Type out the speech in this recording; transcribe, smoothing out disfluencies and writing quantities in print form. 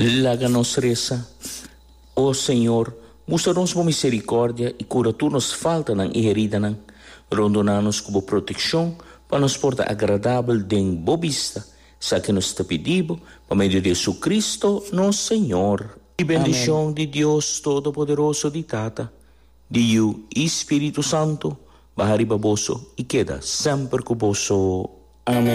Láganos reza. Ó Senhor, mostra-nos com misericórdia e cura tu nos falta ng herida ng rondonanos como proteção para nos portar agradável den bobista, sa que nos te pedimos, por meio de Jesus Cristo, nosso Senhor. E bendição de Deus Todo-Poderoso de Tata, de o Espírito Santo, bahari baboso e queda sempre cuboso. Amém.